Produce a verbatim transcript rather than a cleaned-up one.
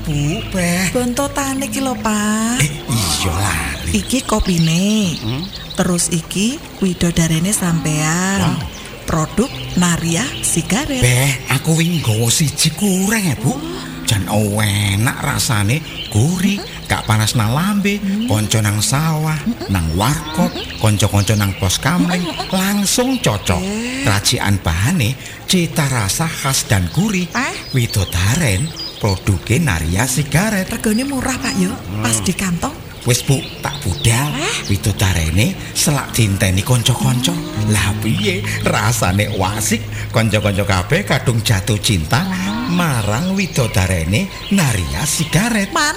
Bu, Beh. Bontotane iki lho, Pak. Eh, iya lali. Iki kopine. Hmm? Terus iki widodarene sampean. Wow. Produk Naria Sigaret. Beh, aku wingi nggawa siji kurang ya, Bu. Jan enak rasane, gurih, gak panas nang lambe, hmm. konco nang sawah, hmm. nang warkop, hmm. konco-konco nang pos kamling, hmm. langsung cocok. Eh. Racikan bahane, cita rasa khas dan gurih. Eh? Widodaren, produknya Naria Sigaret. Regane murah, Pak, yo. Hmm. Pas di kantong. Wis Bu, tak budal. Eh? Widodarene selak dinteni konco-konco. Hmm. Lah piye rasane wasik, konco-konco kabeh kadung jatuh cinta. Hmm. Marang widodarene Naria Sigaret. Man